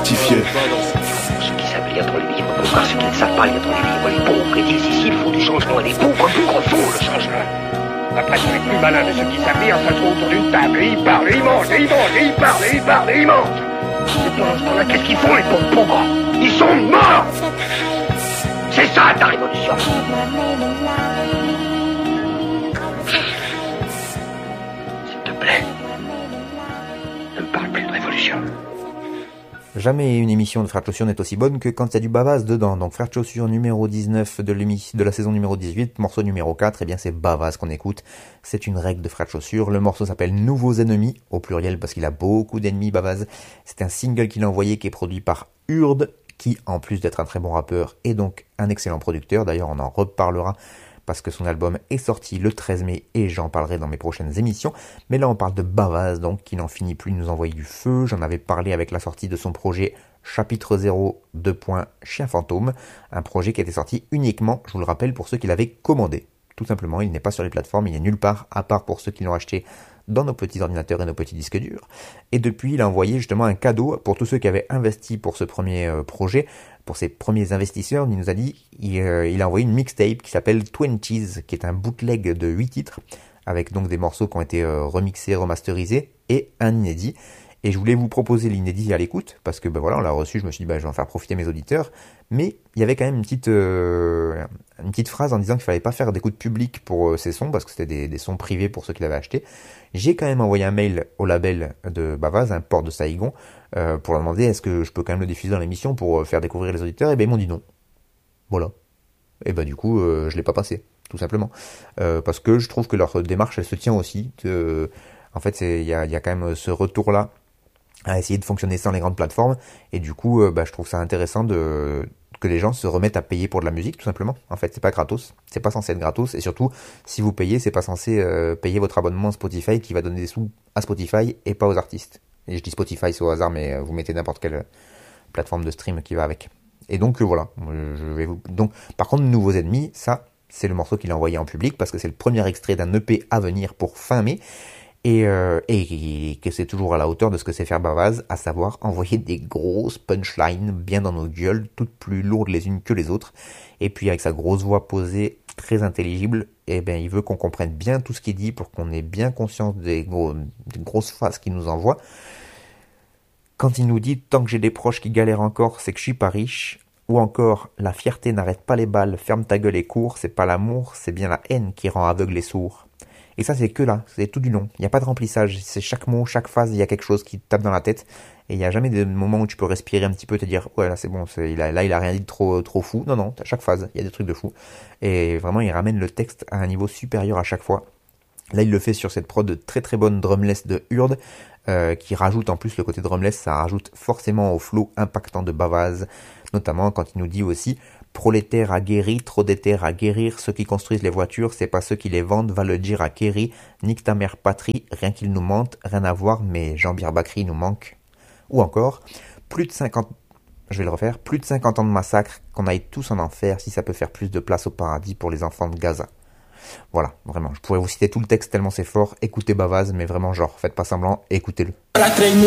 fructifiait. Ceux qui savent lire dans les livres, contre ceux qui ne savent pas lire dans les livres, les pauvres, et disent ici, il faut du changement, les pauvres, plus qu'on faut le changement. Après, tous les plus malins de ceux qui savent lire s'assoient autour d'une table, et ils parlent, et ils mangent, et ils mangent, et ils parlent, et ils parlent, et ils mangent. Et pendant ce temps-là, qu'est-ce qu'ils font, les pauvres pauvres? Ils sont morts. C'est ça, ta révolution. S'il te plaît, ne me parle plus de révolution. Jamais une émission de Frères de Chaussures n'est aussi bonne que quand il y a du Bavaz dedans. Donc Frères de Chaussures numéro 19 de la saison numéro 18, morceau numéro 4, eh bien c'est Bavaz qu'on écoute. C'est une règle de Frères de Chaussures. Le morceau s'appelle Nouveaux Ennemis, au pluriel parce qu'il a beaucoup d'ennemis, Bavaz. C'est un single qu'il a envoyé qui est produit par Urde, qui en plus d'être un très bon rappeur est donc un excellent producteur. D'ailleurs on en reparlera parce que son album est sorti le 13 mai et j'en parlerai dans mes prochaines émissions. Mais là on parle de Bavaz, donc qui n'en finit plus de nous envoyer du feu. J'en avais parlé avec la sortie de son projet Chapitre 0, Chien Fantôme, un projet qui était sorti uniquement, je vous le rappelle, pour ceux qui l'avaient commandé. Tout simplement, il n'est pas sur les plateformes, il n'est nulle part, à part pour ceux qui l'ont acheté dans nos petits ordinateurs et nos petits disques durs. Et depuis, il a envoyé justement un cadeau pour tous ceux qui avaient investi pour ce premier projet. Pour ses premiers investisseurs, il nous a dit, il a envoyé une mixtape qui s'appelle 20s, qui est un bootleg de 8 titres, avec donc des morceaux qui ont été remixés, remasterisés, et un inédit. Et je voulais vous proposer l'inédit à l'écoute, parce que ben voilà, on l'a reçu, je me suis dit je vais en faire profiter mes auditeurs, mais il y avait quand même une petite phrase en disant qu'il fallait pas faire d'écoute publique pour ces sons, parce que c'était des sons privés pour ceux qui l'avaient acheté. J'ai quand même envoyé un mail au label de Bavaz, un port de Saigon, pour leur demander est-ce que je peux quand même le diffuser dans l'émission pour faire découvrir les auditeurs, et ben ils m'ont dit non. Voilà. Et ben du coup, je l'ai pas passé, tout simplement. Parce que je trouve que leur démarche, elle se tient aussi. En fait, il y a quand même ce retour-là à essayer de fonctionner sans les grandes plateformes, et du coup je trouve ça intéressant que les gens se remettent à payer pour de la musique, tout simplement. En fait, c'est pas gratos, c'est pas censé être gratos, et surtout si vous payez, c'est pas censé payer votre abonnement Spotify qui va donner des sous à Spotify et pas aux artistes. Et je dis Spotify, c'est au hasard, mais vous mettez n'importe quelle plateforme de stream qui va avec. Et donc voilà, donc par contre, Nouveaux Ennemis, ça c'est le morceau qu'il a envoyé en public parce que c'est le premier extrait d'un EP à venir pour fin mai. Et que c'est toujours à la hauteur de ce que sait faire Bavaz, à savoir envoyer des grosses punchlines bien dans nos gueules, toutes plus lourdes les unes que les autres, et puis avec sa grosse voix posée, très intelligible, et ben il veut qu'on comprenne bien tout ce qu'il dit pour qu'on ait bien conscience des grosses phrases qu'il nous envoie. Quand il nous dit « Tant que j'ai des proches qui galèrent encore, c'est que je suis pas riche », ou encore « La fierté n'arrête pas les balles, ferme ta gueule et cours, c'est pas l'amour, c'est bien la haine qui rend aveugle et sourd ». Et ça, c'est que là, c'est tout du long. Il n'y a pas de remplissage. C'est chaque mot, chaque phase, il y a quelque chose qui te tape dans la tête. Et il n'y a jamais de moment où tu peux respirer un petit peu, te dire, ouais, là, c'est bon, il a rien dit de trop fou. Non, à chaque phase, il y a des trucs de fou. Et vraiment, il ramène le texte à un niveau supérieur à chaque fois. Là, il le fait sur cette prod très très bonne drumless de Urde, qui rajoute en plus le côté drumless, ça rajoute forcément au flow impactant de Bavaz, notamment quand il nous dit aussi prolétaire aguerri, trop d'éther à guérir, ceux qui construisent les voitures, c'est pas ceux qui les vendent, va le dire à Kerry, nique ta mère patrie, rien qu'il nous mente, rien à voir, mais Jean-Pierre Bacry nous manque. Ou encore, plus de 50 ans de massacre, qu'on aille tous en enfer, si ça peut faire plus de place au paradis pour les enfants de Gaza. Voilà, vraiment, je pourrais vous citer tout le texte tellement c'est fort, écoutez Bavaz, mais vraiment genre, faites pas semblant, écoutez-le.